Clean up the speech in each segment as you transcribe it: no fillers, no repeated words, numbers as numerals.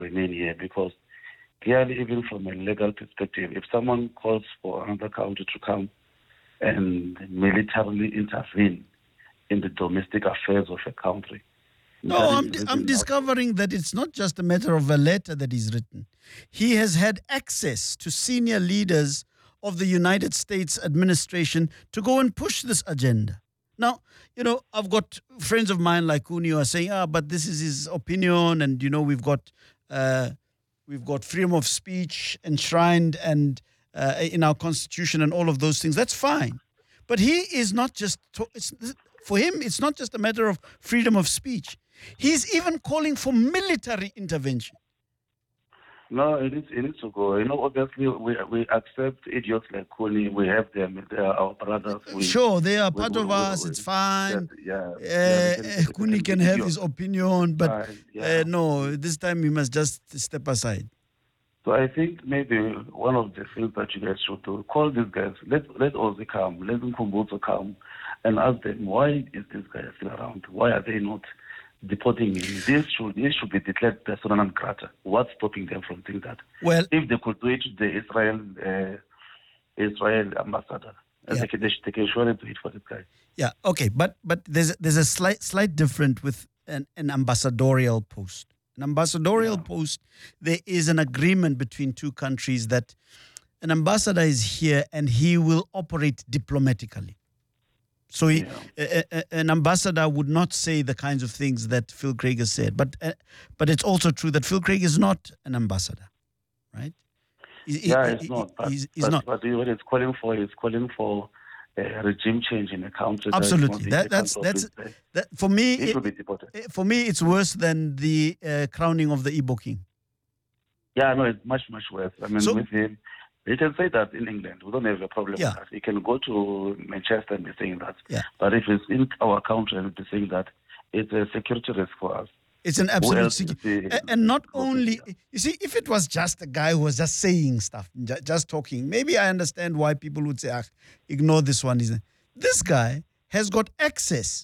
remain here because clearly, even from a legal perspective, if someone calls for another country to come and militarily intervene in the domestic affairs of a country. No, I'm discovering that it's not just a matter of a letter that he's written. He has had access to senior leaders of the United States administration to go and push this agenda. Now, I've got friends of mine like Kuni who are saying, but this is his opinion, and we've got freedom of speech enshrined and in our constitution and all of those things. That's fine, but he is not just. For him, it's not just a matter of freedom of speech. He's even calling for military intervention. No, it needs to go. Obviously, we accept idiots like Kuni. We have them. They are our brothers. Sure, they are part of us. It's fine. Kuni can have his opinion, but no, this time he must just step aside. So I think maybe one of the things that you guys should do, call these guys. Let Ozzy come. Let Mkhumbudzo come and ask them, why is this guy still around? Why are they not deporting him? This should be declared persona non grata. What's stopping them from doing that? Well, if they could do it to the Israel ambassador, they can surely do it for this guy. Yeah, okay, but there's a slight difference with an ambassadorial post. An ambassadorial post, there is an agreement between two countries that an ambassador is here and he will operate diplomatically. So an ambassador would not say the kinds of things that Phil Craig has said. But it's also true that Phil Craig is not an ambassador, right? He's not. He's not. But what it's calling for a regime change in the country. Absolutely. That's for me. It will be deported. For me, it's worse than the crowning of the Igbo king. Yeah, no, it's much worse. I mean, with him. You can say that in England. We don't have a problem with that. You can go to Manchester and be saying that. Yeah. But if it's in our country and be saying that, it's a security risk for us. It's an absolute security. And not only, you see, if it was just a guy who was just saying stuff, just talking, maybe I understand why people would say, ignore this one. This guy has got access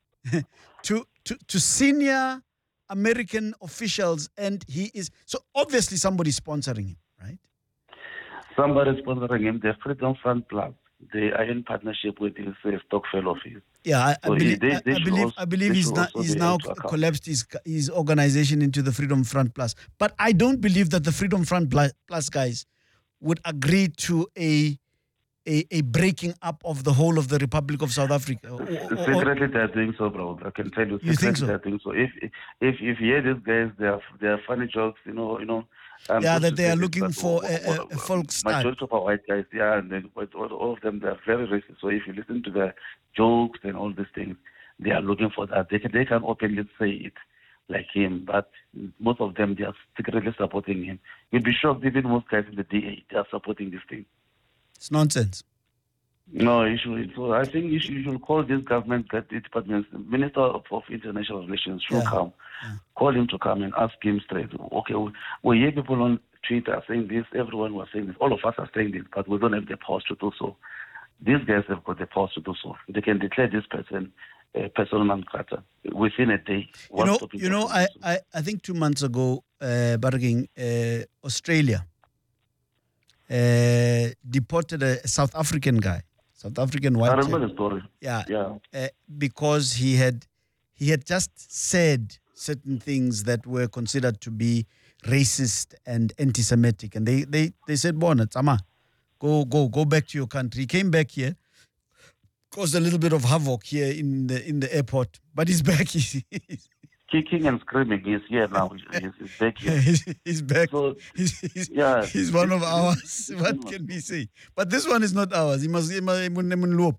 to senior American officials, and he is, so obviously somebody's sponsoring him, right? Somebody sponsoring him, the Freedom Front Plus. They are in partnership with his Stockfell office. Yeah, I believe he's now collapsed his organization into the Freedom Front Plus. But I don't believe that the Freedom Front Plus guys would agree to a breaking up of the whole of the Republic of South Africa. Secretly, they're doing so, bro. I can tell you. You think so? They're doing so. If you hear these guys, they are funny jokes, that they are looking for a folk style. Majority of our white guys, and then all of them, they are very racist. So if you listen to their jokes and all these things, they are looking for that. They can openly say it like him, but most of them, they are secretly supporting him. You'll be shocked, even most guys in the DA, they are supporting this thing. It's nonsense. No, you should. So I think you should call this government, department, Minister of International Relations should come. Yeah. Call him to come and ask him straight. Okay, we hear people on Twitter saying this. Everyone was saying this. All of us are saying this, but we don't have the powers to do so. These guys have got the powers to do so. They can declare this person persona non grata within a day. I think 2 months ago, Australia deported a South African guy. South African white. I remember the story. Yeah. Because he had just said certain things that were considered to be racist and anti-Semitic, and they said, "Bona, Tsama, go back to your country." He came back here, caused a little bit of havoc here in the airport, but he's back. Kicking and screaming. He's here now. He's back here. He's back. So, he's one of ours. What can we say? But this one is not ours. He must loop.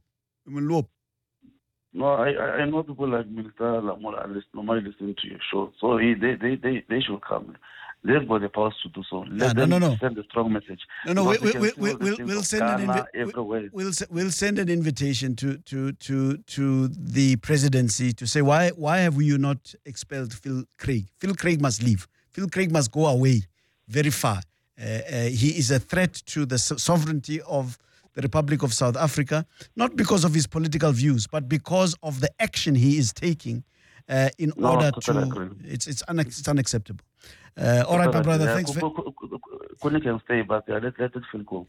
No, I know people like Minister Lamola normally listen to your show. So they should come. They've got the powers to do so. Let them send a strong message. We'll send an invitation to the presidency to say why have you not expelled Phil Craig? Phil Craig must leave. Phil Craig must go away very far. He is a threat to the sovereignty of the Republic of South Africa, not because of his political views, but because of the action he is taking in order to. It's unacceptable. All right, my brother. Yeah, Thanks. Kuni can stay, but let it feel go.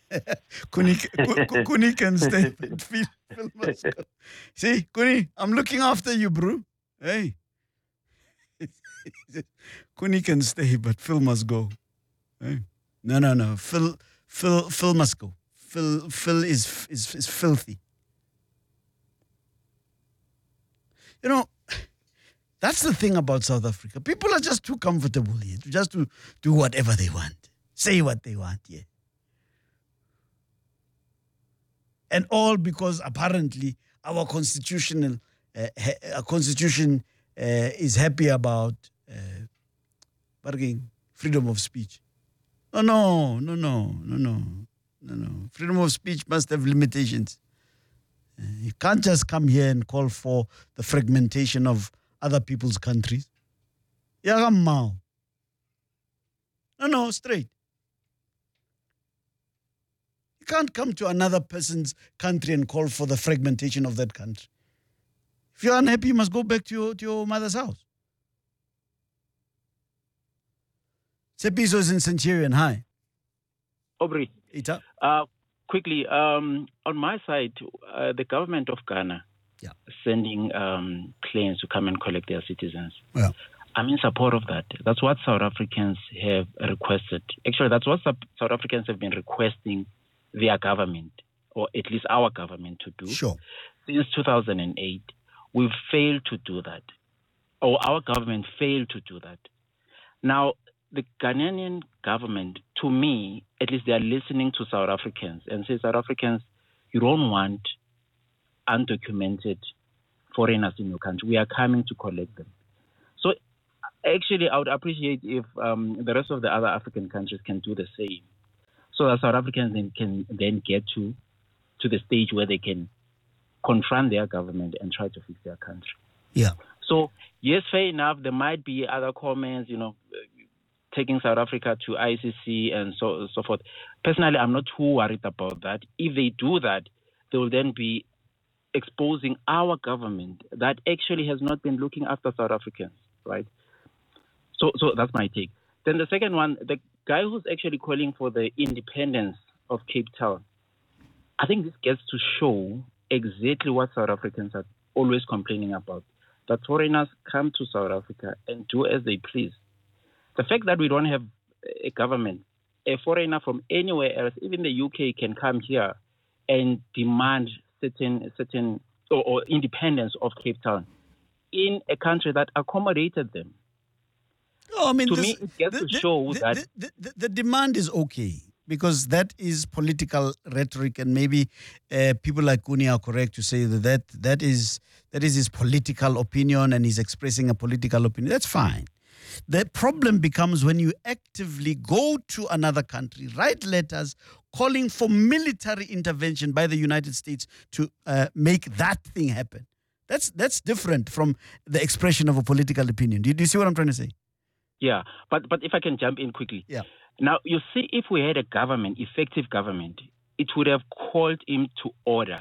Kuni can stay, but Phil must go. See, Kuni, I'm looking after you, bro. Hey. Kuni can stay, but Phil must go. Hey. No. Phil must go. Phil is filthy. You know, that's the thing about South Africa. People are just too comfortable here, just to do whatever they want, say what they want here. And all because apparently our constitution is happy about freedom of speech. No. Freedom of speech must have limitations. You can't just come here and call for the fragmentation of other people's countries. No, straight. You can't come to another person's country and call for the fragmentation of that country. If you're unhappy, you must go back to your mother's house. Sepiso is in Centurion. Hi. Aubrey. Ita. Quickly, on my side, the government of Ghana sending planes to come and collect their citizens. Yeah. I'm in support of that. That's what South Africans have requested. Actually, that's what South Africans have been requesting their government, or at least our government, to do. Sure. Since 2008, we've failed to do that, or our government failed to do that. Now, the Ghanaian government, to me, at least they are listening to South Africans and say, South Africans, you don't want undocumented foreigners in your country. We are coming to collect them. So actually, I would appreciate if the rest of the other African countries can do the same, so that South Africans can then get to the stage where they can confront their government and try to fix their country. Yeah. So, yes, fair enough, there might be other comments, taking South Africa to ICC and so forth. Personally, I'm not too worried about that. If they do that, they will then be exposing our government that actually has not been looking after South Africans, right? So that's my take. Then the second one, the guy who's actually calling for the independence of Cape Town, I think this gets to show exactly what South Africans are always complaining about, that foreigners come to South Africa and do as they please. The fact that we don't have a government, a foreigner from anywhere else, even the UK, can come here and demand certain or independence of Cape Town in a country that accommodated them. Oh, I mean, to me, it gets to show that the demand is okay, because that is political rhetoric, and maybe people like Kuni are correct to say that is his political opinion, and he's expressing a political opinion. That's fine. The problem becomes when you actively go to another country, write letters calling for military intervention by the United States to make that thing happen. That's different from the expression of a political opinion. Do you see what I'm trying to say? Yeah, but if I can jump in quickly. Yeah. Now, you see, if we had a government, effective government, it would have called him to order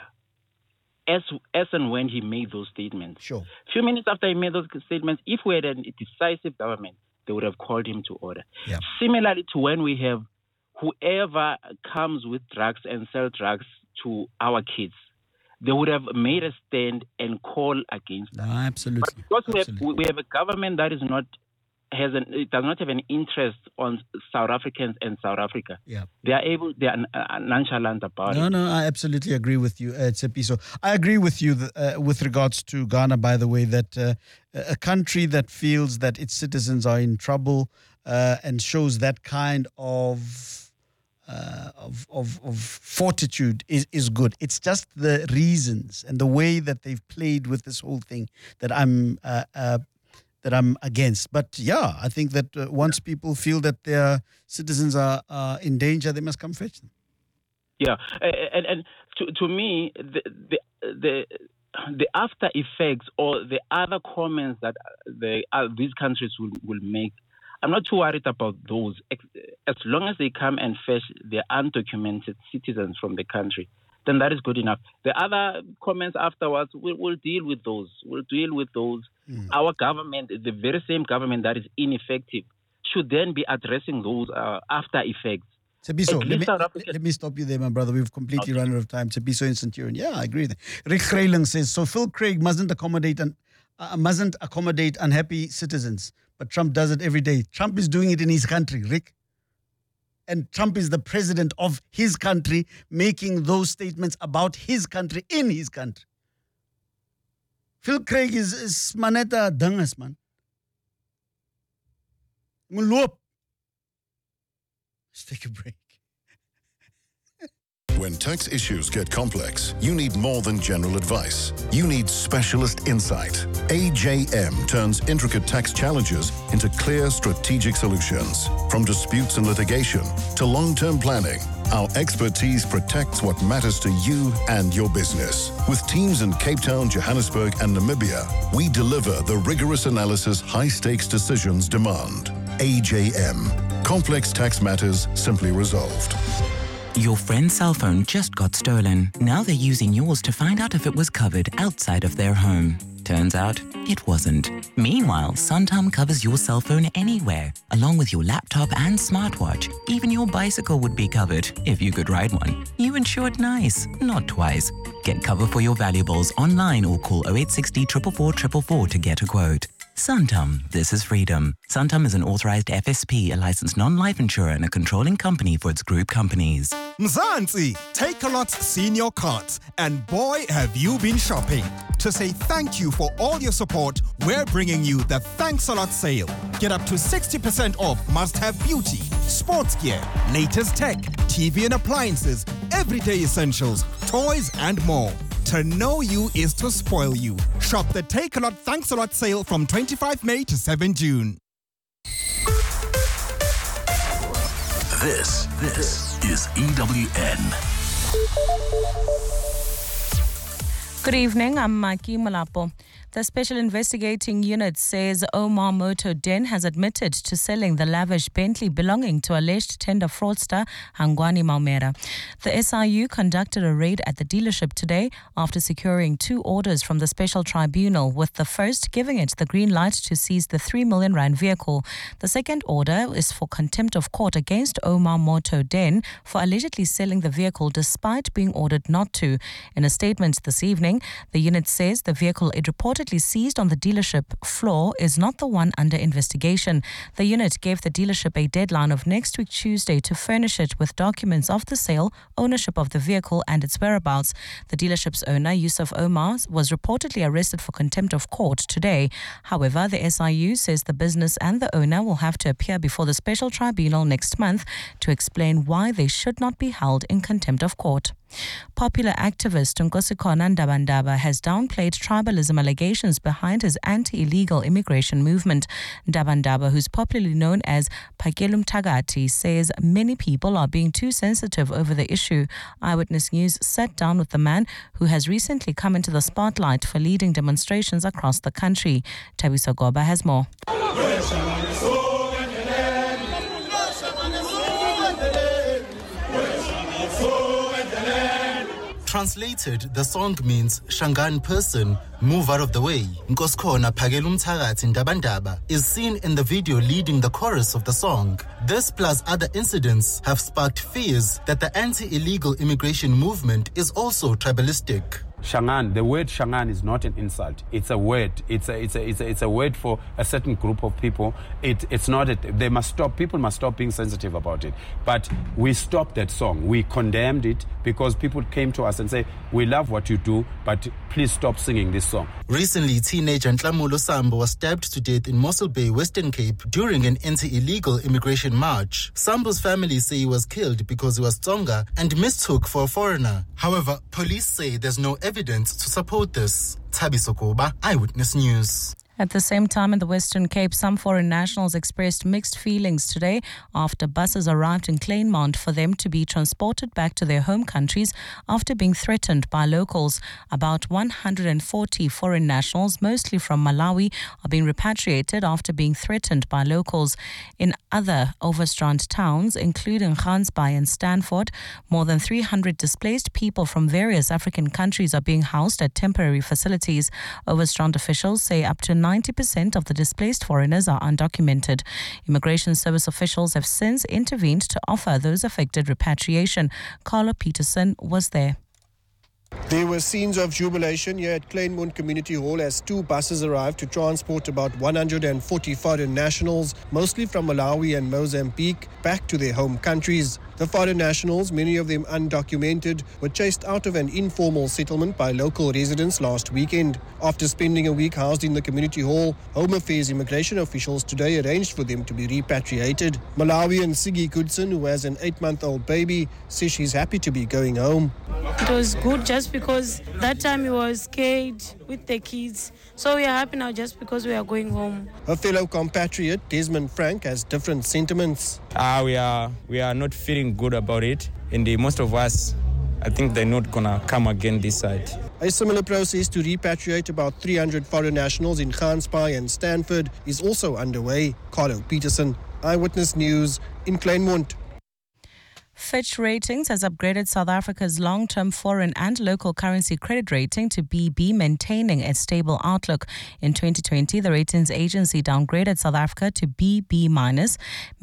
as and when he made those statements. Sure. A few minutes after he made those statements, if we had a decisive government, they would have called him to order. Yeah. Similarly to when we have whoever comes with drugs and sell drugs to our kids, they would have made a stand and call against that. Absolutely. But because we have a government that is not it does not have an interest on South Africans and South Africa. Yeah. They are nonchalant about it. No, I absolutely agree with you, Tsepiso. I agree with you with regards to Ghana, by the way, that a country that feels that its citizens are in trouble and shows that kind of fortitude is good. It's just the reasons and the way that they've played with this whole thing that I'm against. But yeah, I think that once people feel that their citizens are in danger, they must come fetch them. Yeah, and to me, the after effects or the other comments that these countries will make, I'm not too worried about those. As long as they come and fetch their undocumented citizens from the country, then that is good enough. The other comments afterwards, we'll deal with those. We'll deal with those. Our government, the very same government that is ineffective, should then be addressing those after effects. Tepiso, let me stop you there, my brother. We've completely run out of time. Tepiso in Centurion. Yeah, I agree with that. Rick Greyling says, so Phil Craig mustn't accommodate unhappy citizens, but Trump does it every day. Trump is doing it in his country, Rick. And Trump is the president of his country, making those statements about his country in his country. Phil Craig is maneta dangas, man. Let's take a break. When tax issues get complex, you need more than general advice. You need specialist insight. AJM turns intricate tax challenges into clear strategic solutions. From disputes and litigation to long-term planning, our expertise protects what matters to you and your business. With teams in Cape Town, Johannesburg, and Namibia, we deliver the rigorous analysis high-stakes decisions demand. AJM. Complex tax matters simply resolved. Your friend's cell phone just got stolen. Now they're using yours to find out if it was covered outside of their home. Turns out, it wasn't. Meanwhile, Santam covers your cell phone anywhere, along with your laptop and smartwatch. Even your bicycle would be covered, if you could ride one. You insured nice, not twice. Get cover for your valuables online or call 0860 444 444 to get a quote. Santam, this is freedom. Santam is an authorized FSP, a licensed non-life insurer and a controlling company for its group companies. Mzansi, Takealot's senior cards, and boy have you been shopping. To say thank you for all your support, we're bringing you the Thanks a Lot sale. Get up to 60% off must-have beauty, sports gear, latest tech, TV and appliances, everyday essentials, toys and more. To know you is to spoil you. Shop the Take a Lot Thanks a Lot sale from 25 May to 7 June. This is EWN. Good evening, I'm Maki Malapo. The Special Investigating Unit says Omar Moto Den has admitted to selling the lavish Bentley belonging to alleged tender fraudster Hangwani Maumera. The SIU conducted a raid at the dealership today after securing 2 orders from the Special Tribunal, with the first giving it the green light to seize the 3 million rand vehicle. The second order is for contempt of court against Omar Moto Den for allegedly selling the vehicle despite being ordered not to. In a statement this evening, the unit says the vehicle it reportedly seized on the dealership floor is not the one under investigation. The unit gave the dealership a deadline of next week Tuesday to furnish it with documents of the sale, ownership of the vehicle and its whereabouts. The dealership's owner, Yusuf Omar, was reportedly arrested for contempt of court today. However, the SIU says the business and the owner will have to appear before the Special Tribunal next month to explain why they should not be held in contempt of court. Popular activist Nkosikona Ndaba-Ndaba has downplayed tribalism allegations behind his anti-illegal immigration movement. Ndaba-Ndaba, who's popularly known as Phakela Mthakathi, says many people are being too sensitive over the issue. Eyewitness News sat down with the man who has recently come into the spotlight for leading demonstrations across the country. Thabiso Goba has more. Translated, the song means Shangan person, move out of the way. Nkosikona Phakela Mthakathi Ndaba-Ndaba is seen in the video leading the chorus of the song. This plus other incidents have sparked fears that the anti-illegal immigration movement is also tribalistic. Shangan, the word Shangan is not an insult. It's a word. It's a word for a certain group of people. It's not. They must stop. People must stop being sensitive about it. But we stopped that song. We condemned it because people came to us and say, "We love what you do, but please stop singing this song." Recently, teenager Nhlamulo Sambo was stabbed to death in Mossel Bay, Western Cape, during an anti-illegal immigration march. Sambo's family say he was killed because he was Tsonga and mistook for a foreigner. However, police say there's no evidence to support this. Thabiso Goba, Eyewitness News. At the same time, in the Western Cape, some foreign nationals expressed mixed feelings today after buses arrived in Kleinmond for them to be transported back to their home countries after being threatened by locals. About 140 foreign nationals, mostly from Malawi, are being repatriated after being threatened by locals. In other Overstrand towns, including Gansbaai and Stanford, more than 300 displaced people from various African countries are being housed at temporary facilities. Overstrand officials say up to 90% of the displaced foreigners are undocumented. Immigration service officials have since intervened to offer those affected repatriation. Carlo Peterson was there. There were scenes of jubilation here at Kleinmond Community Hall as 2 buses arrived to transport about 140 foreign nationals, mostly from Malawi and Mozambique, back to their home countries. The foreign nationals, many of them undocumented, were chased out of an informal settlement by local residents last weekend. After spending a week housed in the community hall, Home Affairs immigration officials today arranged for them to be repatriated. Malawian Siggy Goodson, who has an 8-month-old baby, says she's happy to be going home. It was good just because that time we were scared with the kids. So we are happy now just because we are going home. Her fellow compatriot, Desmond Frank, has different sentiments. We are not feeling good about it. And most of us, I think they're not going to come again this side. A similar process to repatriate about 300 foreign nationals in Gansbaai and Stanford is also underway. Carlo Peterson, Eyewitness News in Kleinmond. Fitch Ratings has upgraded South Africa's long-term foreign and local currency credit rating to BB, maintaining a stable outlook. In 2020, the ratings agency downgraded South Africa to BB-,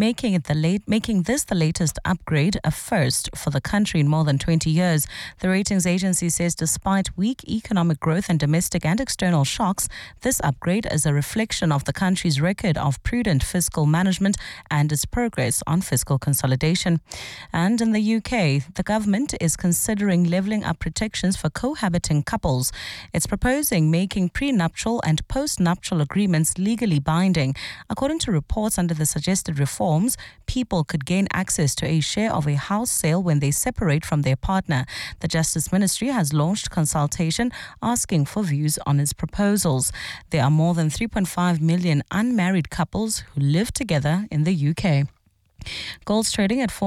making this the latest upgrade, a first for the country in more than 20 years. The ratings agency says despite weak economic growth and domestic and external shocks, this upgrade is a reflection of the country's record of prudent fiscal management and its progress on fiscal consolidation. And in the UK, the government is considering levelling up protections for cohabiting couples. It's proposing making prenuptial and postnuptial agreements legally binding. According to reports under the suggested reforms, people could gain access to a share of a house sale when they separate from their partner. The Justice Ministry has launched consultation asking for views on its proposals. There are more than 3.5 million unmarried couples who live together in the UK. Gold's trading at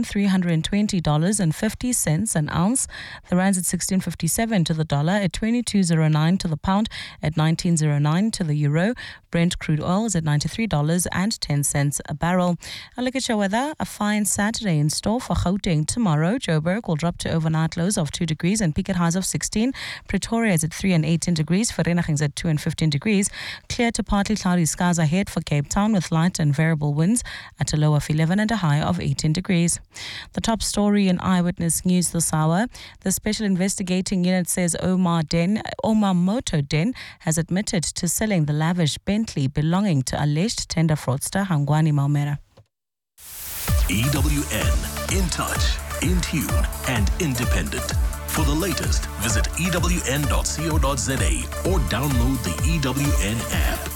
$4,320.50 an ounce. The rand's at 16.57 to the dollar, at 22.09 to the pound, at 19.09 to the euro. Brent crude oil is at $93.10 a barrel. A look at your weather. A fine Saturday in store for Gauteng tomorrow. Joburg will drop to overnight lows of 2 degrees and peak at highs of 16. Pretoria is at 3 and 18 degrees. Vereeniging is at 2 and 15 degrees. Clear to partly cloudy skies ahead for Cape Town with light and variable winds at a low of 11 and a high of 18 degrees. The top story in Eyewitness News this hour. The Special Investigating Unit says Omar Moto Den has admitted to selling the lavish Bentley belonging to alleged tender fraudster Hangwani Maumera. EWN, in touch, in tune and independent. For the latest, visit ewn.co.za or download the EWN app.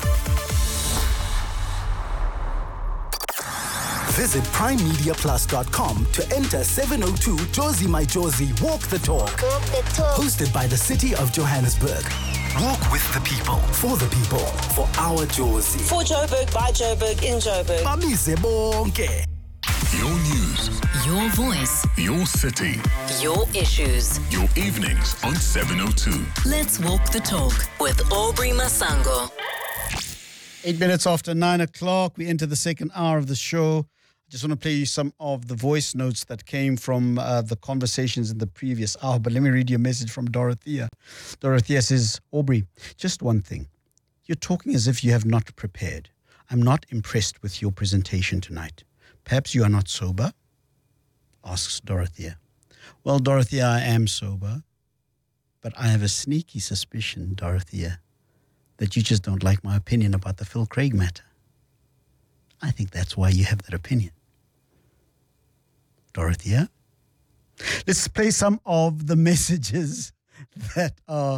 Visit primemediaplus.com to enter 702 Jozi My Jozi Walk the Talk. Hosted by the City of Johannesburg. Walk with the people, for the people, for our Jozi. For Joburg, by Joburg, in Joburg. Bamise bonke. Your news. Your voice. Your city. Your issues. Your evenings on 702. Let's walk the talk with Aubrey Masango. 8 minutes after 9 o'clock, we enter the second hour of the show. I just want to play you some of the voice notes that came from the conversations in the previous hour. But let me read you a message from Dorothea. Dorothea says, Aubrey, just one thing. You're talking as if you have not prepared. I'm not impressed with your presentation tonight. Perhaps you are not sober? Asks Dorothea. Well, Dorothea, I am sober. But I have a sneaky suspicion, Dorothea, that you just don't like my opinion about the Phil Craig matter. I think that's why you have that opinion. Dorothea? Let's play some of the messages that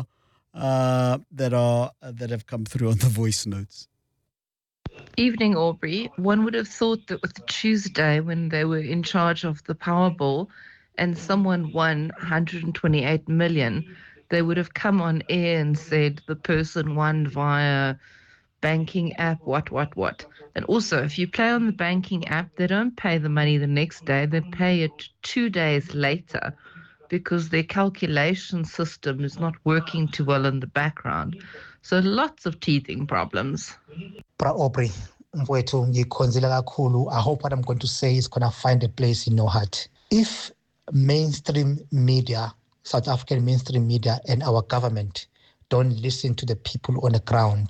have come through on the voice notes. Evening, Aubrey. One would have thought that with Tuesday, when they were in charge of the Powerball and someone won 128 million, they would have come on air and said the person won via banking app, what. And also, if you play on the banking app, they don't pay the money the next day. They pay it 2 days later because their calculation system is not working too well in the background. So lots of teething problems. Aubrey, I hope what I'm going to say is going to find a place in your heart. If mainstream media, South African mainstream media and our government don't listen to the people on the ground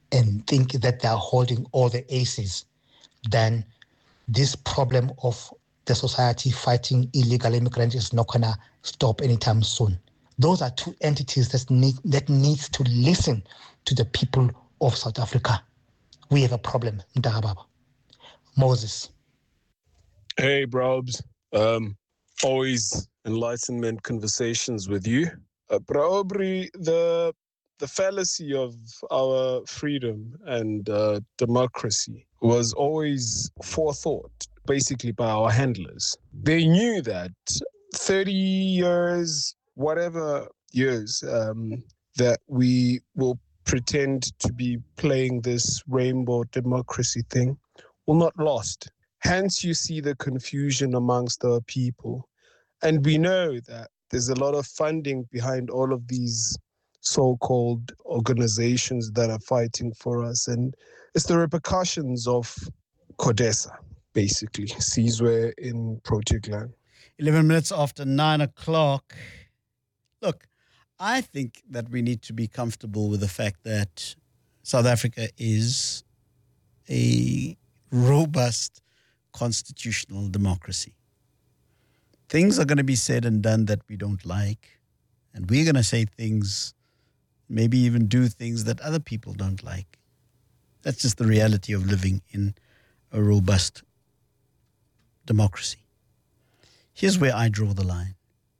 and think that they are holding all the aces, then this problem of the society fighting illegal immigrants is not going to stop anytime soon. Those are two entities that needs to listen to the people of South Africa. We have a problem, Mtakababa. Moses. Hey, Brobs. Always enlightenment conversations with you. Probably the fallacy of our freedom and democracy was always forethought, basically by our handlers. They knew that 30 years, whatever years, that we will pretend to be playing this rainbow democracy thing will not last. Hence, you see the confusion amongst our people. And we know that there's a lot of funding behind all of these so-called organizations that are fighting for us. And it's the repercussions of CODESA, basically, Sizwe in Project Land. 11 minutes after 9 o'clock. Look, I think that we need to be comfortable with the fact that South Africa is a robust constitutional democracy. Things are going to be said and done that we don't like, and we're going to say things, maybe even do things that other people don't like. That's just the reality of living in a robust democracy. Here's where I draw the line.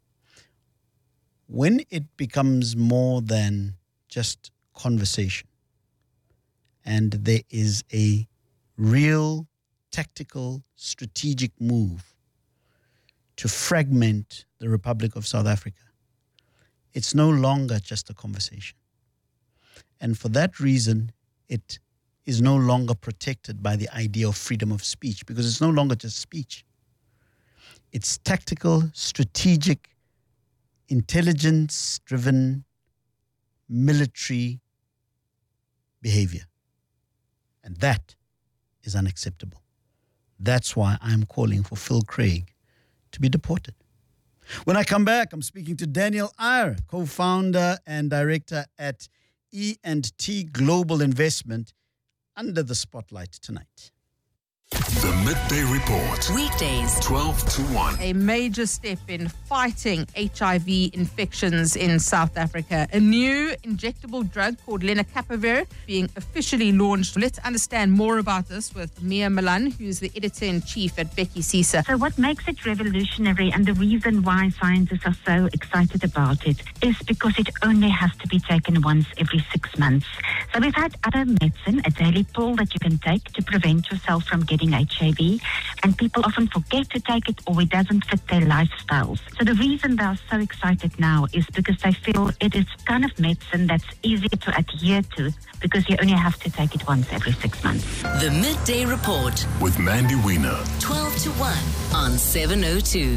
When it becomes more than just conversation, and there is a real tactical, strategic move to fragment the Republic of South Africa, it's no longer just a conversation. And for that reason, it is no longer protected by the idea of freedom of speech, because it's no longer just speech. It's tactical, strategic, intelligence-driven military behavior. And that is unacceptable. That's why I'm calling for Phil Craig to be deported. When I come back, I'm speaking to Daniel Eyre, co-founder and director at E&T Global Investment, under the spotlight tonight. The Midday Report. Weekdays, 12 to 1. A major step in fighting HIV infections in South Africa. A new injectable drug called lenacapavir being officially launched. Let's understand more about this with Mia Malan, who's the editor-in-chief at Becky Cisa. So what makes it revolutionary, and the reason why scientists are so excited about it, is because it only has to be taken once every 6 months. So we've had other medicine, a daily pill that you can take to prevent yourself from getting HIV, and people often forget to take it, or it doesn't fit their lifestyles. So the reason they are so excited now is because they feel it is kind of medicine that's easier to adhere to, because you only have to take it once every 6 months. The Midday Report with Mandy Wiener. 12 to 1 on 702.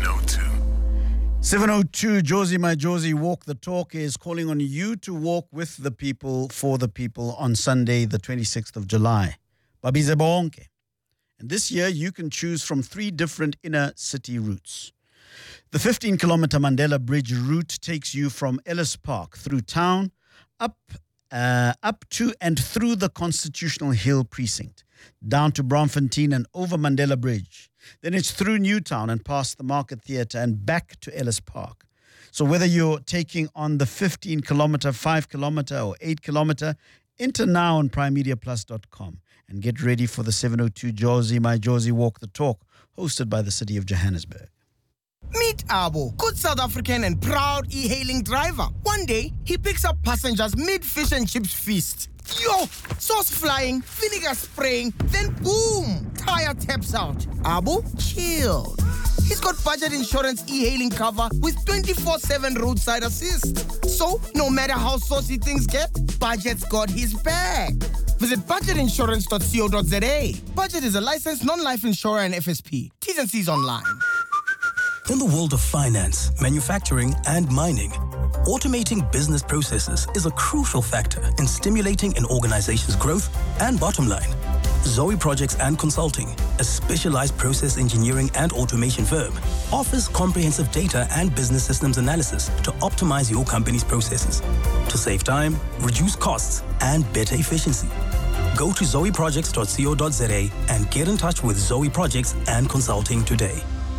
702, Josie My Josie Walk the Talk is calling on you to walk with the people, for the people, on Sunday, the 26th of July. Babize bonke. And this year, you can choose from 3 different inner city routes. The 15-kilometer Mandela Bridge route takes you from Ellis Park through town, up to and through the Constitutional Hill precinct, down to Braamfontein and over Mandela Bridge. Then it's through Newtown and past the Market Theatre and back to Ellis Park. So whether you're taking on the 15-kilometer, 5-kilometer or 8-kilometer, enter now on primemediaplus.com and get ready for the 702 Josie My Josie Walk the Talk, hosted by the City of Johannesburg. Meet Abo, good South African and proud e-hailing driver. One day, he picks up passengers mid-fish and chips feast. Yo, sauce flying, vinegar spraying, then boom, tire taps out. Abo, chilled. He's got budget insurance e-hailing cover with 24/7 roadside assist. So, no matter how saucy things get, Budget's got his back. Visit budgetinsurance.co.za. Budget is a licensed non-life insurer and FSP. T's and C's online. In the world of finance, manufacturing, and mining, automating business processes is a crucial factor in stimulating an organization's growth and bottom line. Zoe Projects and Consulting, a specialized process engineering and automation firm, offers comprehensive data and business systems analysis to optimize your company's processes, to save time, reduce costs, and better efficiency. Go to zoeprojects.co.za and get in touch with Zoe Projects and Consulting today.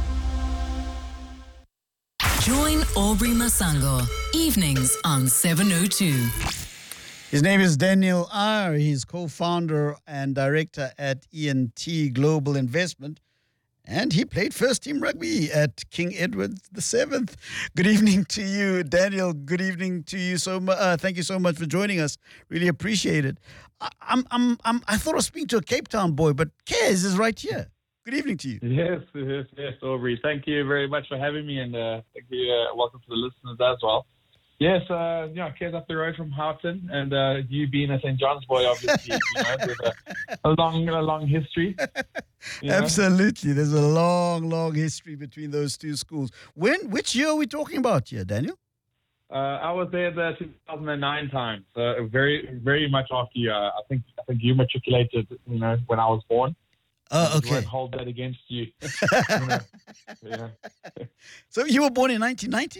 Join Aubrey Masango, evenings on 702. His name is Daniel R. He's co-founder and director at ENT Global Investment. And he played first-team rugby at King Edward VII. Good evening to you, Daniel. Good evening to you. Thank you so much for joining us. Really appreciate it. I thought I was speaking to a Cape Town boy, but Kez is right here. Good evening to you. Yes, Aubrey. Thank you very much for having me, and thank you. Welcome to the listeners as well. Yes, Kez up the road from Houghton, and you being a St. John's boy, obviously, with a long history. Absolutely. There's a long history between those two schools. Which year are we talking about here, Daniel? I was there the 2009 time, so very, very much after you. I think you matriculated, when I was born. Oh, okay. I won't hold that against you. Yeah. So you were born in 1990?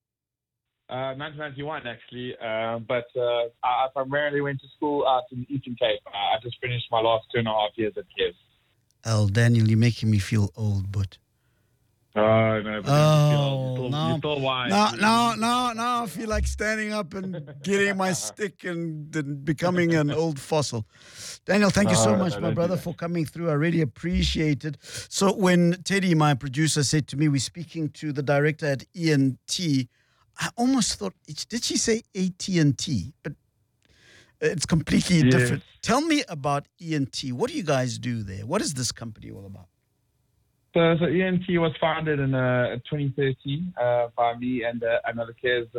1991, actually. But I primarily went to school out in the Eastern Cape. I just finished my last 2.5 years at Kez. Oh, Daniel, you're making me feel old, but... Oh, no. But you're still wise. Now I feel like standing up and getting my stick and then becoming an old fossil. Daniel, thank you so much, my brother, for coming through. I really appreciate it. So when Teddy, my producer, said to me, we're speaking to the director at ENT, I almost thought, did she say AT&T? But it's completely different. Tell me about ENT. What do you guys do there? What is this company all about? So ENT was founded in 2013 by me and another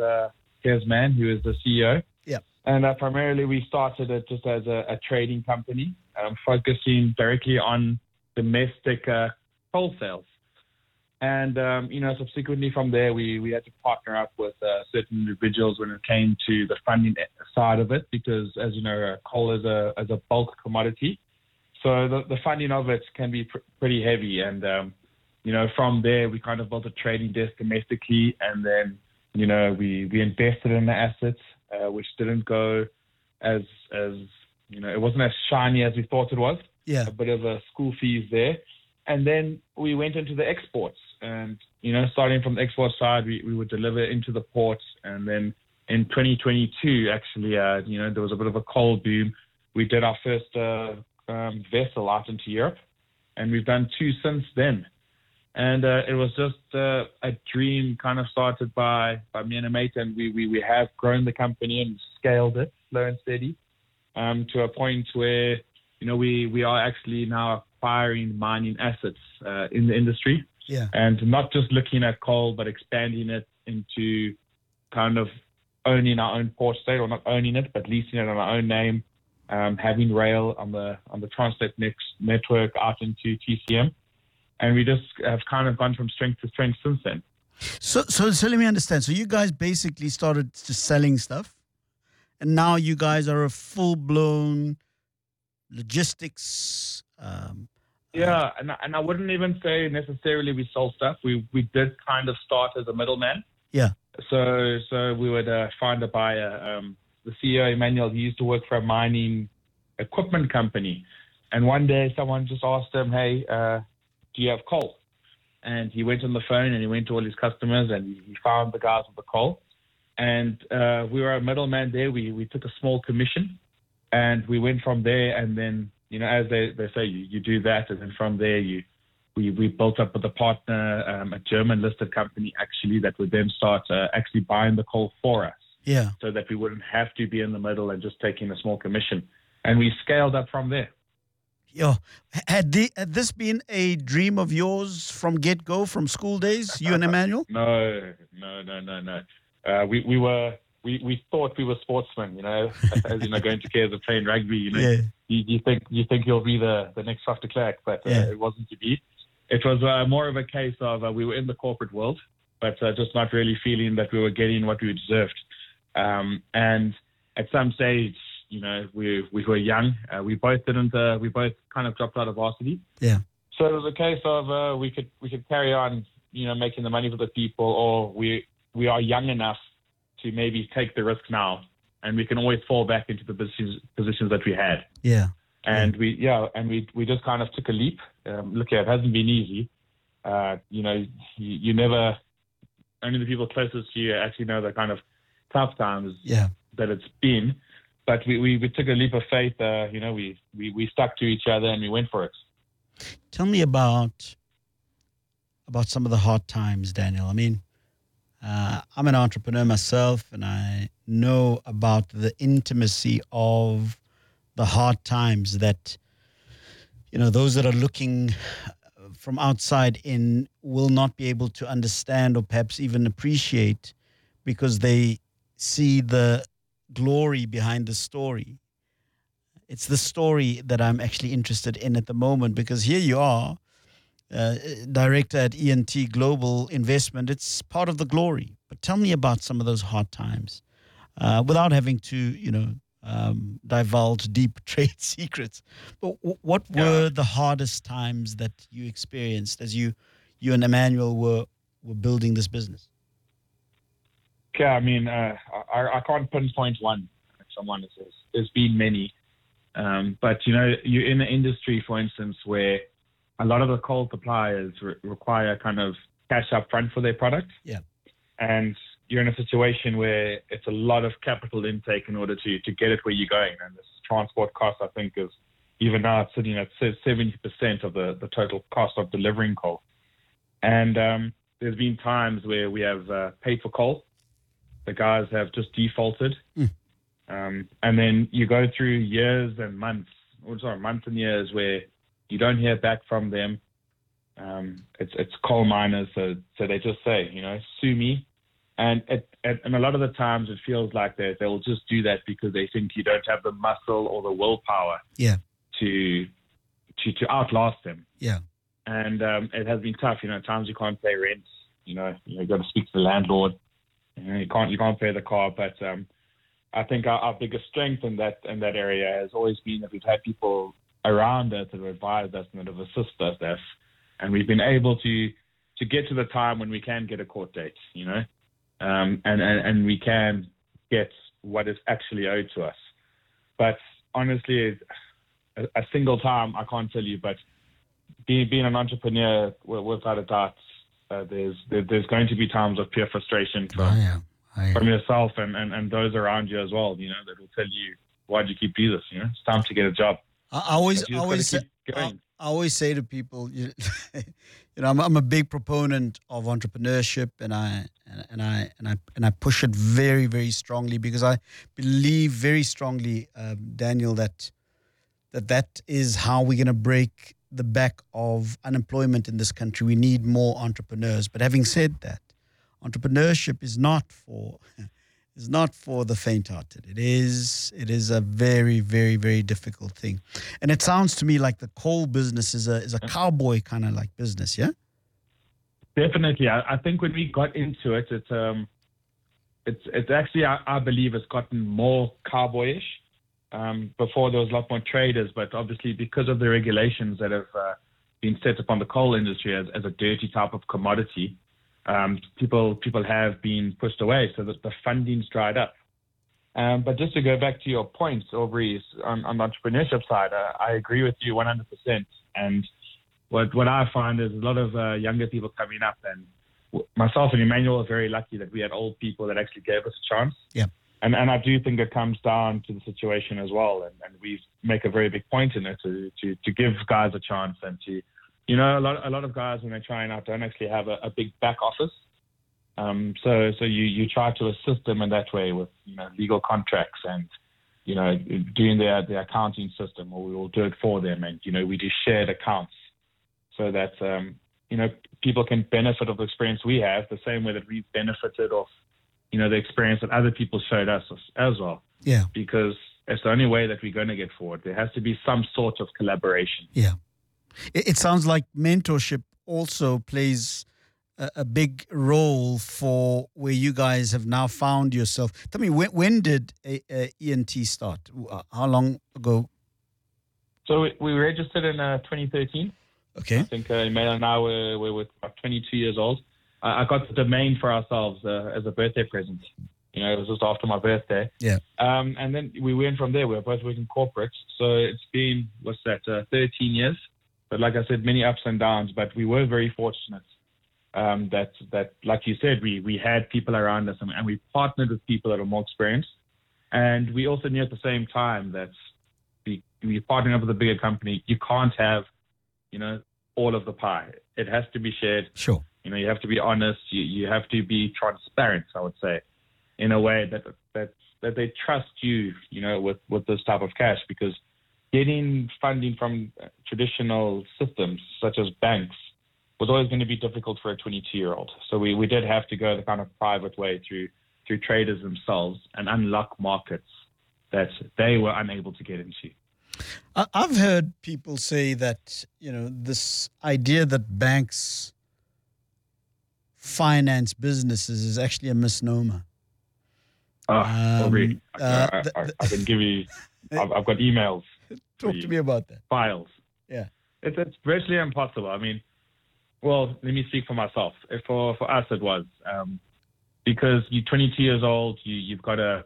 Kez man who is the CEO. Yeah. And primarily we started it just as a trading company, focusing directly on domestic coal sales. And, subsequently from there, we had to partner up with certain individuals when it came to the funding side of it, because, as you know, coal is a bulk commodity. So the funding of it can be pretty heavy. And, from there, we kind of built a trading desk domestically. And then, we invested in the assets, which didn't go as it wasn't as shiny as we thought it was. Yeah. A bit of a school fees there. And then we went into the exports. And, starting from the export side, we would deliver into the ports. And then in 2022, actually, there was a bit of a coal boom. We did our first vessel out into Europe, and we've done 2 since then. And it was just a dream kind of started by me and a mate, and we have grown the company and scaled it slow and steady to a point where, we are actually now acquiring mining assets in the industry. Yeah. And not just looking at coal, but expanding it into kind of owning our own port state, or not owning it, but leasing it on our own name, having rail on the Transnet network out into TCM. And we just have kind of gone from strength to strength since then. So let me understand. So you guys basically started just selling stuff, and now you guys are a full-blown logistics. Yeah, and I wouldn't even say necessarily we sold stuff. We did kind of start as a middleman. Yeah. So we would find a buyer. The CEO, Emmanuel, he used to work for a mining equipment company. And one day someone just asked him, hey, do you have coal? And he went on the phone and he went to all his customers and he found the guys with the coal. And we were a middleman there. We took a small commission and we went from there. And then, as they say, you do that. And then from there, we built up with a partner, a German listed company, actually, that would then start actually buying the coal for us. Yeah. So that we wouldn't have to be in the middle and just taking a small commission. And we scaled up from there. Yo, had this been a dream of yours from get-go, from school days, you and Emmanuel? No. We thought we were sportsmen, as going to Kez and playing rugby, Yeah. You think you'll be the next Faf de Klerk, but it wasn't to be. It was more of a case of we were in the corporate world, but just not really feeling that we were getting what we deserved. And at some stage, we were young. We both kind of dropped out of varsity. Yeah. So it was a case of we could carry on, making the money for the people, or we are young enough to maybe take the risk now, and we can always fall back into the positions that we had. Yeah. And we just kind of took a leap. Look, it hasn't been easy. You never, only the people closest to you actually know the kind of tough times that it's been. But we took a leap of faith. We stuck to each other and we went for it. Tell me about some of the hard times, Daniel. I mean, I'm an entrepreneur myself, and I know about the intimacy of the hard times that, those that are looking from outside in will not be able to understand or perhaps even appreciate, because they see the glory behind the story. It's the story that I'm actually interested in at the moment, because here you are, director at ENT Global Investment. It's part of the glory. But tell me about some of those hard times, without having to, divulge deep trade secrets. But what were the hardest times that you experienced as you and Emmanuel were building this business? Yeah, I mean, I can't pinpoint one. Someone says there's been many. But, you're in an industry, for instance, where a lot of the coal suppliers require kind of cash up front for their product. Yeah. And you're in a situation where it's a lot of capital intake in order to get it where you're going. And this transport cost, I think, is even now it's sitting at 70% of the total cost of delivering coal. And there's been times where we have paid for coal. The guys have just defaulted. And then you go through months and years where you don't hear back from them. It's coal miners, so they just say, sue me. And a lot of the times it feels like they'll just do that because they think you don't have the muscle or the willpower to outlast them. Yeah. And it has been tough. Times you can't pay rent. You got to speak to the landlord. You can't pay the car. But I think our biggest strength in that area has always been that we've had people around us that have advised us and that have assisted us, and we've been able to get to the time when we can get a court date, and we can get what is actually owed to us. But honestly, a single time I can't tell you, but being an entrepreneur, without a doubt, there's going to be times of pure frustration from yourself and those around you as well, that will tell you, why do you keep doing this? It's time to get a job. I always say to people, I'm a big proponent of entrepreneurship, and I push it very, very strongly, because I believe very strongly, Daniel, that is how we're going to break the back of unemployment in this country. We need more entrepreneurs. But having said that, entrepreneurship is not for the faint-hearted. It is a very, very, very difficult thing. And it sounds to me like the coal business is a cowboy kind of like business, yeah? Definitely. I think when we got into it, it's actually, I believe it's gotten more cowboyish. Before there was a lot more traders, but obviously because of the regulations that have been set upon the coal industry as a dirty type of commodity, people have been pushed away, so that the funding's dried up. But just to go back to your points, Aubrey, on the entrepreneurship side, I agree with you 100%. And what I find is a lot of younger people coming up, and myself and Emmanuel are very lucky that we had old people that actually gave us a chance. Yeah. And I do think it comes down to the situation as well, and we make a very big point in it to give guys a chance, and to, a lot of guys when they're trying out don't actually have a big back office. So you try to assist them in that way with legal contracts and doing their accounting system, or we will do it for them, and we do shared accounts so that people can benefit of the experience we have the same way that we've benefited of the experience that other people showed us as well. Yeah. Because it's the only way that we're going to get forward. There has to be some sort of collaboration. Yeah. It sounds like mentorship also plays a big role for where you guys have now found yourself. Tell me, when did ENT start? How long ago? So we registered in 2013. Okay. I think Emil and I were about 22 years old. I got the domain for ourselves as a birthday present. You know, it was just after my birthday. Yeah. And then we went from there. We were both working corporates. So it's been, 13 years. But like I said, many ups and downs. But we were very fortunate that, like you said, we had people around us and we partnered with people that are more experienced. And we also knew at the same time that we partnering up with a bigger company, you can't have, you know, all of the pie. It has to be shared. Sure. You know, you have to be honest. You have to be transparent, I would say, in a way that they trust you, you know, with this type of cash, because getting funding from traditional systems such as banks was always going to be difficult for a 22-year-old. So we did have to go the kind of private way through traders themselves and unlock markets that they were unable to get into. I've heard people say that, you know, this idea that banks finance businesses is actually a misnomer. I can give you, I've got emails. Talk to me about that. Files. Yeah. It's virtually impossible. I mean, well, let me speak for myself. For us, it was because you're 22 years old. You've got a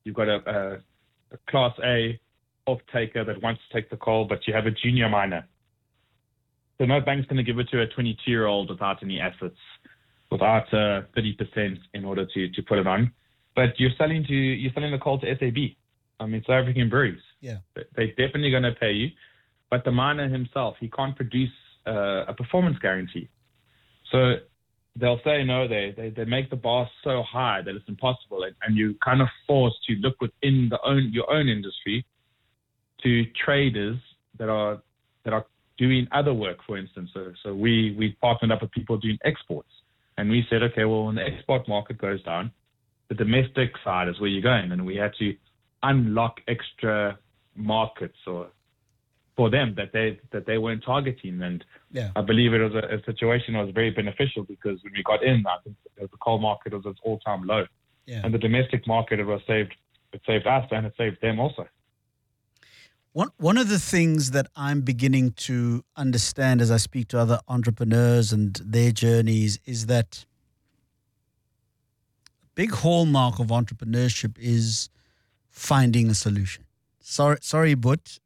Class A off-taker that wants to take the call, but you have a junior miner. So no bank's going to give it to a 22-year-old without any assets, without 30% in order to put it on. But you're selling the coal to SAB. I mean, South African breweries. Yeah. They're definitely going to pay you. But the miner himself, he can't produce a performance guarantee. So they'll say no. They make the bar so high that it's impossible, and you're kind of forced to look within your own industry to traders that are doing other work, for instance. So we partnered up with people doing exports, and we said, okay, well, when the export market goes down, the domestic side is where you're going, and we had to unlock extra markets for them that they weren't targeting. And yeah. I believe it was a situation that was very beneficial, because when we got in, I think the coal market was at its all-time low. Yeah. And the domestic market, it saved us and it saved them also. One of the things that I'm beginning to understand as I speak to other entrepreneurs and their journeys is that a big hallmark of entrepreneurship is finding a solution. Sorry, but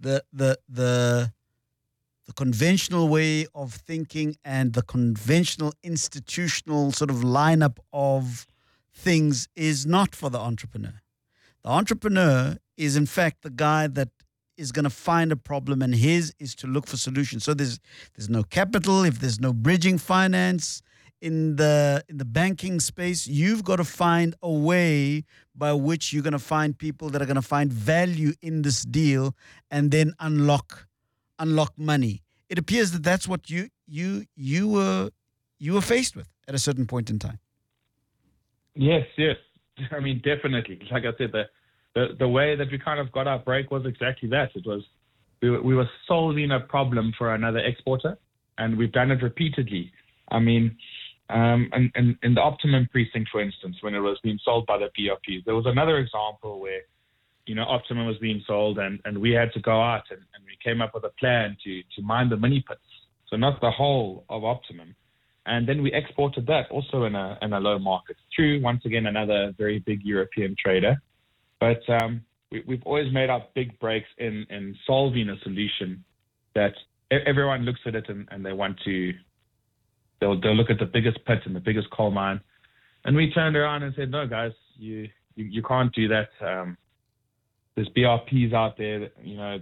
the conventional way of thinking and the conventional institutional sort of lineup of things is not for the entrepreneur. The entrepreneur is, in fact, the guy that is going to find a problem, and his is to look for solutions. So there's no capital. If there's no bridging finance in the banking space, you've got to find a way by which you're going to find people that are going to find value in this deal and then unlock money. It appears that that's what you were faced with at a certain point in time. Yes. I mean, definitely. Like I said, the way that we kind of got our break was exactly that. It was we were solving a problem for another exporter, and we've done it repeatedly. I mean, and in the Optimum precinct, for instance, when it was being sold by the PRPs, there was another example where, you know, Optimum was being sold, and we had to go out and we came up with a plan to mine the mini pits, so not the whole of Optimum. And then we exported that also in a low market through, once again, another very big European trader. But we've always made our big breaks in solving a solution that everyone looks at it and they want to. They'll look at the biggest pit and the biggest coal mine, and we turned around and said, no, guys, you can't do that. There's BRPs out there that, you know,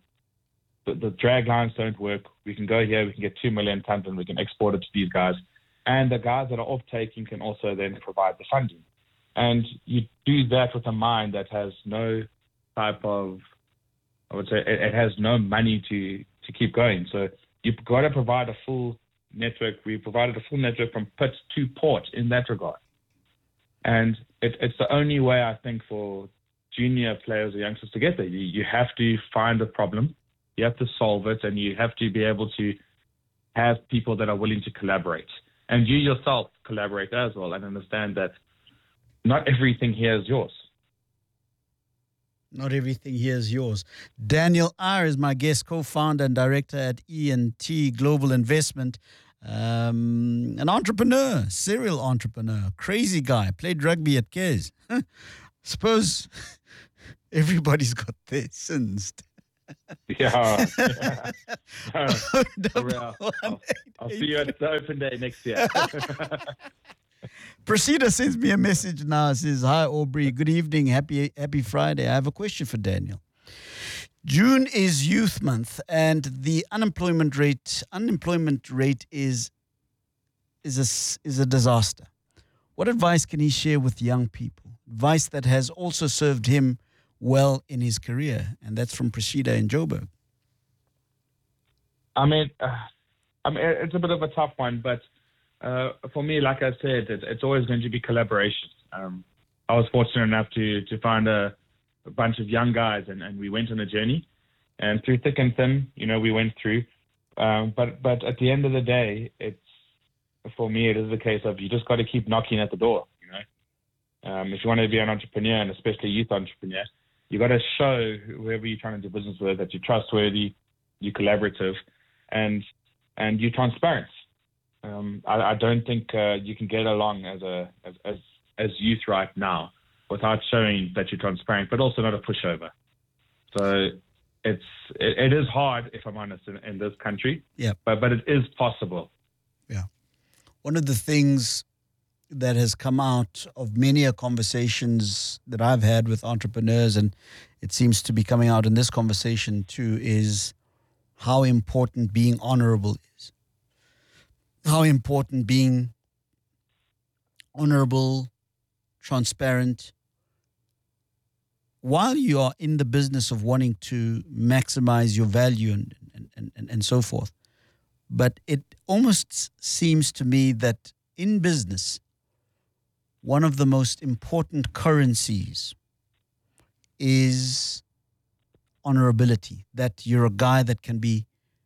the drag lines don't work. We can go here, we can get 2 million tons, and we can export it to these guys. And the guys that are off-taking can also then provide the funding. And you do that with a mine that has no type of, I would say, it has no money to keep going. So you've got to provide a full network. We provided a full network from pit to port in that regard. And it's the only way, I think, for junior players or youngsters to get there. You have to find a problem, you have to solve it, and you have to be able to have people that are willing to collaborate. And you yourself collaborate as well and understand that not everything here is yours. Not everything here is yours. Daniel R. is my guest, co-founder and director at E&T Global Investment. An entrepreneur, serial entrepreneur, crazy guy, played rugby at Kes. Suppose everybody's got their sins. Yeah. I'll see you at the open day next year. Procida sends me a message now. Says, "Hi Aubrey, good evening, happy Friday. I have a question for Daniel. June is Youth Month, and the unemployment rate is a disaster. What advice can he share with young people? Advice that has also served him well in his career." And that's from Procida in Joburg. I mean, it's a bit of a tough one, but for me, like I said, it's always going to be collaboration. I was fortunate enough to find a bunch of young guys, and we went on a journey. And through thick and thin, we went through. But at the end of the day, for me, it is the case of you just got to keep knocking at the door. If you want to be an entrepreneur, and especially a youth entrepreneur, you got to show whoever you're trying to do business with that you're trustworthy, you're collaborative, and you're transparent. I don't think you can get along as youth right now without showing that you're transparent, but also not a pushover. So it is hard, if I'm honest, in this country. Yeah. But it is possible. Yeah. One of the things that has come out of many conversations that I've had with entrepreneurs, and it seems to be coming out in this conversation too, is how important being honorable is. How important being honorable, transparent, while you are in the business of wanting to maximize your value and so forth. But it almost seems to me that in business, one of the most important currencies is honorability, that you're a guy that can be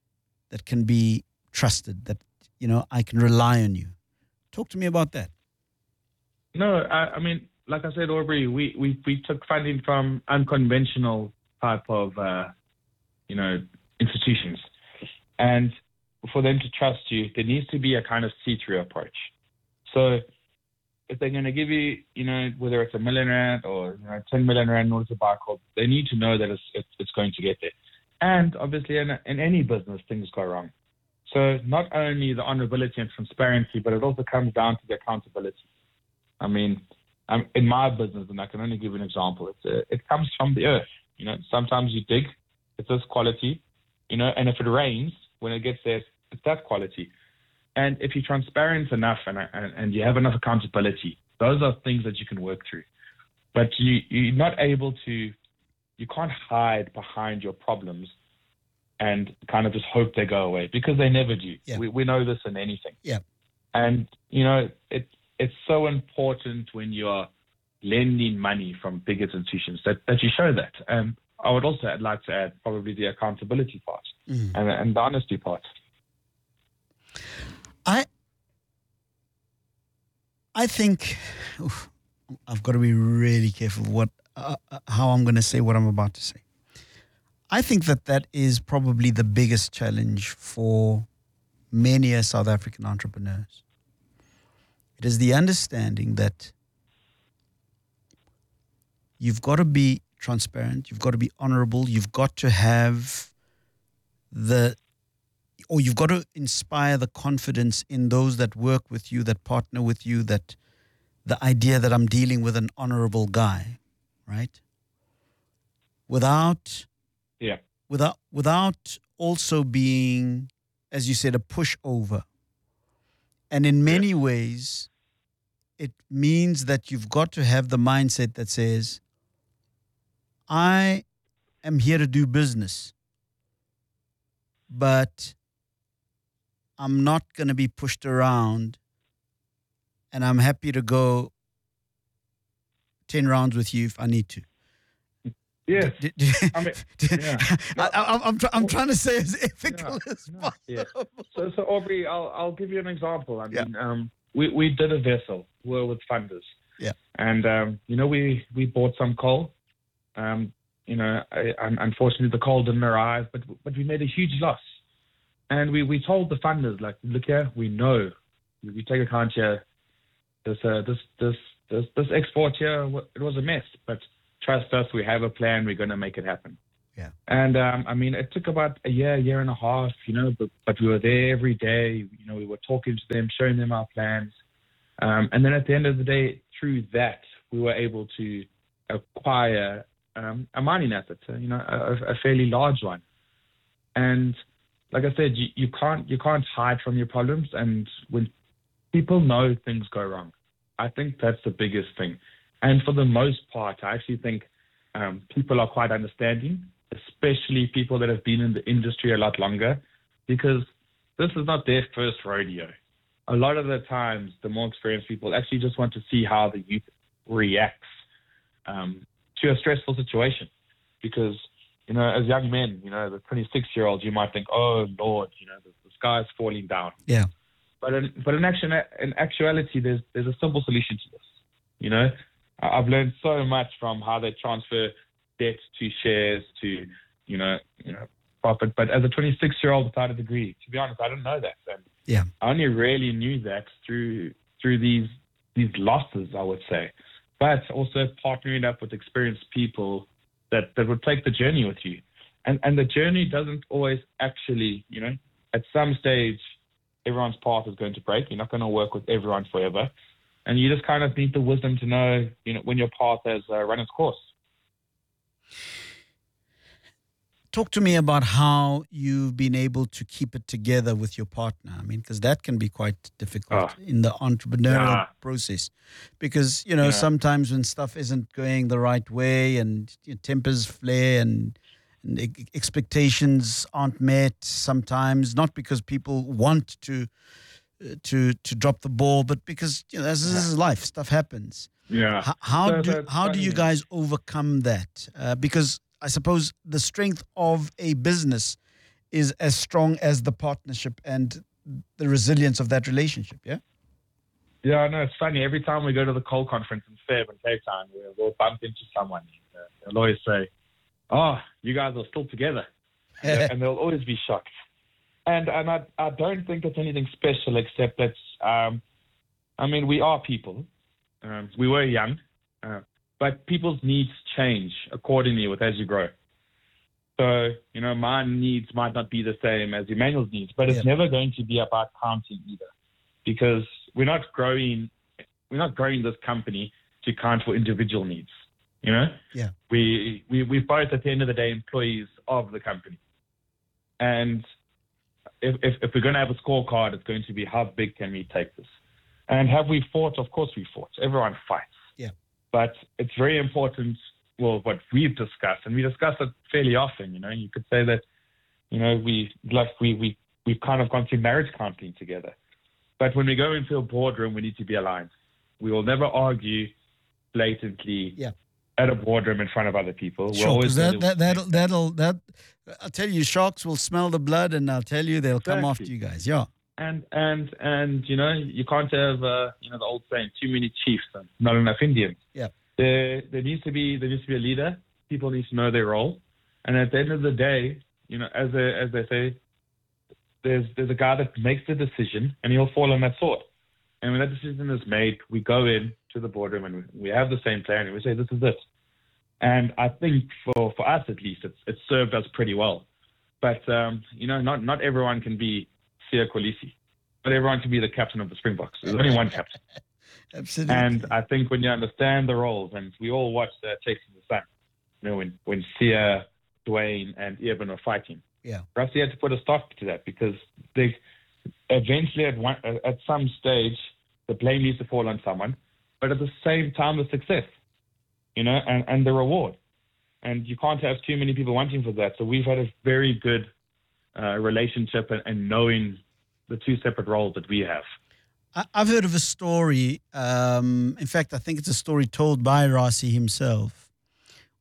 trusted, that, I can rely on you. Talk to me about that. No, I mean, like I said, Aubrey, we took funding from unconventional type of, institutions. And for them to trust you, there needs to be a kind of see-through approach. So if they're going to give you, whether it's R1 million or 10 million rand in order to buy a car, they need to know that it's going to get there. And obviously in any business, things go wrong. So not only the honorability and transparency, but it also comes down to the accountability. I mean, in my business, and I can only give an example, it comes from the earth. Sometimes you dig, it's this quality, and if it rains, when it gets there, it's that quality. And if you're transparent enough and you have enough accountability, those are things that you can work through. But you're not able to, you can't hide behind your problems and kind of just hope they go away, because they never do. Yeah. We know this in anything. Yeah. And, it's so important when you're lending money from big institutions that you show that. And I would also like to add probably the accountability part and the honesty part. I think I've got to be really careful how I'm going to say what I'm about to say. I think that is probably the biggest challenge for many South African entrepreneurs. It is the understanding that you've got to be transparent, you've got to be honorable, you've got to have you've got to inspire the confidence in those that work with you, that partner with you, that the idea that I'm dealing with an honorable guy, right? Without also being, as you said, a pushover. And in many ways, it means that you've got to have the mindset that says, I am here to do business, but I'm not going to be pushed around, and I'm happy to go 10 rounds with you if I need to. Yes. I mean, yeah. I'm trying to say as ethical as possible. Yeah. So Aubrey, I'll give you an example. I mean, we did a vessel. We're with funders. Yeah. And we bought some coal. Unfortunately the coal didn't arrive, but we made a huge loss. And we told the funders, like, look here, we know we take account here. This export here, it was a mess, but trust us, we have a plan. We're going to make it happen. Yeah. And it took about a year and a half, but we were there every day. We were talking to them, showing them our plans. And then at the end of the day, through that, we were able to acquire a mining asset, a fairly large one. And like I said, you can't hide from your problems. And when people know things go wrong, I think that's the biggest thing. And for the most part, I actually think people are quite understanding, especially people that have been in the industry a lot longer, because this is not their first rodeo. A lot of the times, the more experienced people actually just want to see how the youth reacts to a stressful situation. Because, as young men, the 26-year-olds, you might think, oh, Lord, the sky's falling down. Yeah. But in actuality, there's a simple solution to this. I've learned so much from how they transfer debt to shares to, profit. But as a 26-year-old without a degree, to be honest, I didn't know that. And yeah. I only really knew that through these losses, I would say. But also partnering up with experienced people that would take the journey with you. And the journey doesn't always actually, at some stage, everyone's path is going to break. You're not going to work with everyone forever. And you just kind of need the wisdom to know, when your path has run its course. Talk to me about how you've been able to keep it together with your partner. I mean, because that can be quite difficult in the entrepreneurial process. Because, sometimes when stuff isn't going the right way and tempers flare and expectations aren't met sometimes, not because people want to drop the ball, but because this is life. Stuff happens. Yeah. How do you guys overcome that? Because I suppose the strength of a business is as strong as the partnership and the resilience of that relationship. Yeah. Yeah, I know. It's funny. Every time we go to the coal conference in Feb in Cape Town, we'll bump into someone. They'll always say, "Oh, you guys are still together," and they'll always be shocked. And I don't think it's anything special except that, we are people. We were young, but people's needs change accordingly as you grow. So, my needs might not be the same as Emmanuel's needs, but it's never going to be about counting either, because we're not growing this company to count for individual needs. Yeah. We're both at the end of the day employees of the company, and if we're going to have a scorecard, it's going to be how big can we take this? And have we fought? Of course we fought. Everyone fights. Yeah. But it's very important, what we've discussed, and we discuss it fairly often. You could say that, we've kind of gone through marriage counseling together. But when we go into a boardroom, we need to be aligned. We will never argue blatantly at a boardroom in front of other people. Sure, because that'll I'll tell you, sharks will smell the blood, and I'll tell you they'll come after you guys. Yeah. And you can't have the old saying, too many chiefs and not enough Indians. Yeah. There needs to be a leader. People need to know their role. And at the end of the day, as they say, there's a guy that makes the decision, and he'll fall on that sword. And when that decision is made, we go in to the boardroom and we have the same plan, and we say, this is it. And I think for us at least, it's served us pretty well. But not everyone can be Sia Kolisi, but everyone can be the captain of the Springboks. There's only one captain. Absolutely. And I think when you understand the roles, and we all watched Chasing the Sun, when Sia, Dwayne, and Eben were fighting. Yeah. Rusty had to put a stop to that, because they eventually at some stage the blame needs to fall on someone, but at the same time the success, and the reward. And you can't have too many people wanting for that. So we've had a very good relationship and knowing the two separate roles that we have. I've heard of a story. In fact, I think it's a story told by Rasi himself,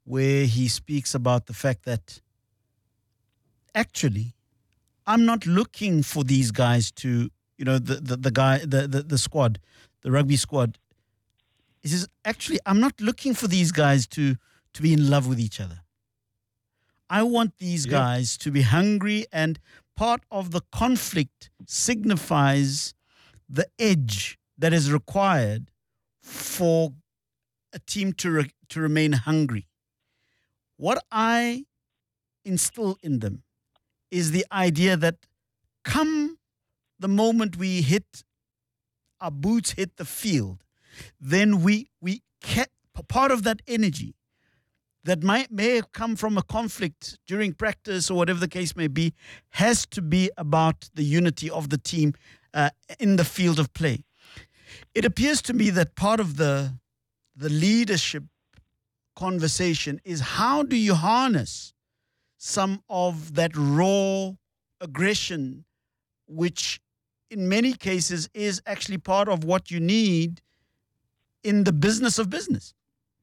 where he speaks about the fact that actually, I'm not looking for these guys to, the squad, the rugby squad. He says, actually, I'm not looking for these guys to be in love with each other. I want these guys to be hungry, and part of the conflict signifies the edge that is required for a team to remain hungry. What I instill in them is the idea that come the moment our boots hit the field, then we part of that energy that may have come from a conflict during practice or whatever the case may be, has to be about the unity of the team in the field of play. It appears to me that part of the leadership conversation is how do you harness some of that raw aggression, which in many cases is actually part of what you need in the business of business.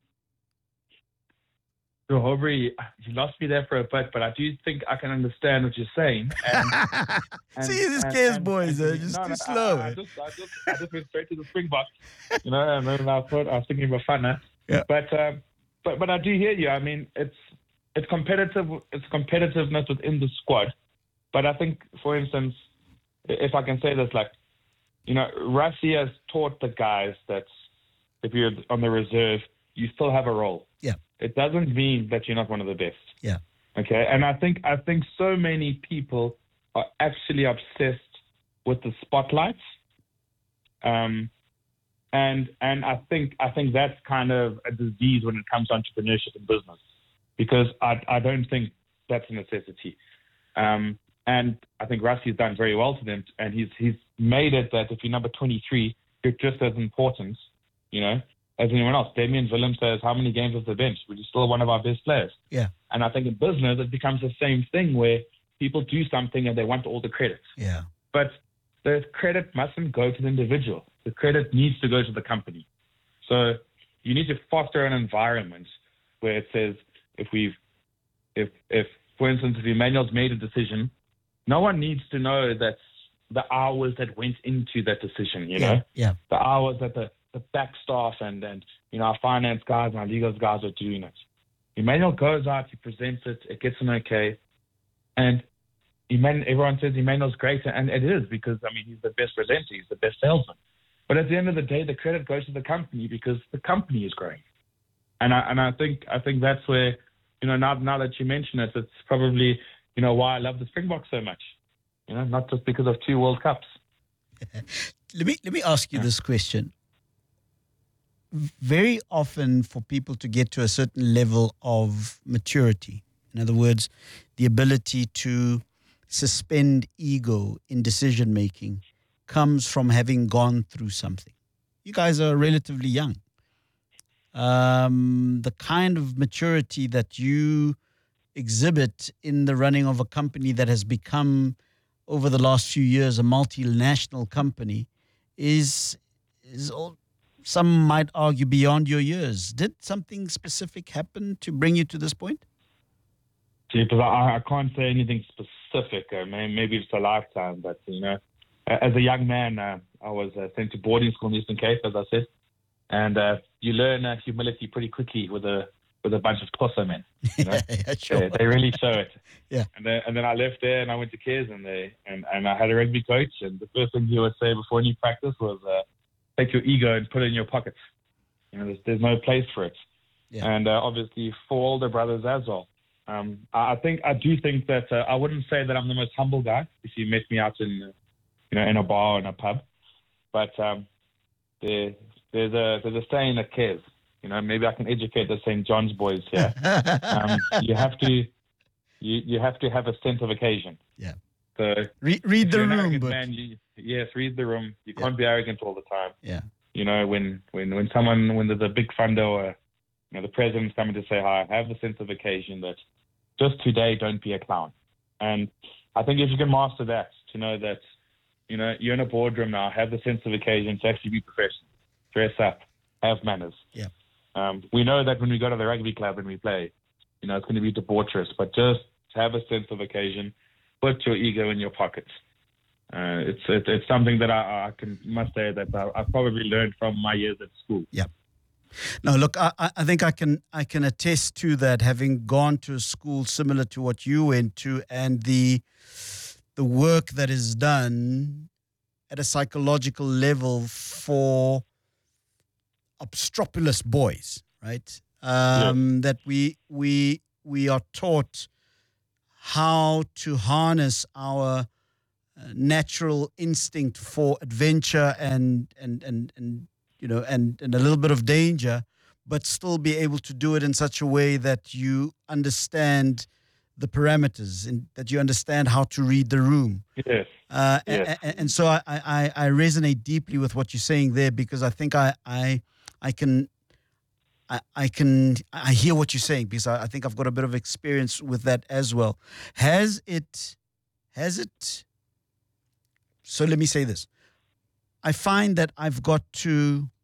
So, Aubrey, you lost me there for a bit, but I do think I can understand what you're saying. See, these kids, boys, are just too slow. I just went straight to the Springboks, and then I was thinking about fun. Yeah. But I do hear you. I mean, it's competitive. It's competitiveness within the squad. But I think, for instance, if I can say this, Rassie has taught the guys that if you're on the reserve, you still have a role. Yeah. It doesn't mean that you're not one of the best. Yeah. Okay. And I think so many people are actually obsessed with the spotlights. And I think that's kind of a disease when it comes to entrepreneurship and business, because I don't think that's a necessity. And I think Rassie's done very well to them, and he's made it that if you're number 23, you're just as important, as anyone else. Damien Willem says, how many games off the bench? Well, you're still one of our best players. Yeah. And I think in business, it becomes the same thing where people do something and they want all the credit. Yeah. But the credit mustn't go to the individual. The credit needs to go to the company. So you need to foster an environment where it says, if for instance, if Emmanuel's made a decision, no one needs to know that the hours that went into that decision, Yeah. the hours that the back staff and our finance guys and our legal guys are doing it. Emmanuel goes out, he presents it, it gets an okay, and everyone says Emmanuel's great, and it is, because he's the best presenter, he's the best salesman. But at the end of the day, the credit goes to the company because the company is growing. And I think that's where, now that you mention it, it's probably, why I love the Springboks so much. Not just because of 2 World Cups. Let me ask you this question. Very often for people to get to a certain level of maturity, in other words, the ability to suspend ego in decision making, comes from having gone through something. You guys are relatively young. The kind of maturity that you exhibit in the running of a company that has become, over the last few years, a multinational company is all, some might argue, beyond your years. Did something specific happen to bring you to this point? Yeah, because I can't say anything specific. Maybe it's a lifetime, but as a young man, I was sent to boarding school in the Eastern Cape, as I said, and you learn humility pretty quickly with a bunch of torso men. Yeah, sure. They really show it. Yeah. And then I left there and I went to Cares, and I had a rugby coach, and the first thing he would say before any practice was, take your ego and put it in your pockets. There's no place for it. Yeah. And obviously for older brothers as well. I do think that I wouldn't say that I'm the most humble guy if you met me out in a bar or in a pub, but there's a saying at Cares. Maybe I can educate the St. John's boys here. You have to have a sense of occasion. Yeah. So read the room, but yes, read the room. You can't be arrogant all the time. Yeah. When there's a big funder or the president's coming to say hi, have the sense of occasion that just today, don't be a clown. And I think if you can master that, to know that you're in a boardroom now, have the sense of occasion to actually be professional, dress up, have manners. Yeah. We know that when we go to the rugby club and we play, it's going to be debaucherous, but just have a sense of occasion, put your ego in your pockets. It's something that I must say that I've probably learned from my years at school. Yeah. No, look, I think I can attest to that, having gone to a school similar to what you went to, and the work that is done at a psychological level for obstropulous boys, right? That we are taught how to harness our natural instinct for adventure and a little bit of danger, but still be able to do it in such a way that you understand the parameters and that you understand how to read the room. Yes. And so I resonate deeply with what you're saying there, because I think I hear what you're saying, because I think I've got a bit of experience with that as well. Has it? So let me say this. I find that I've got to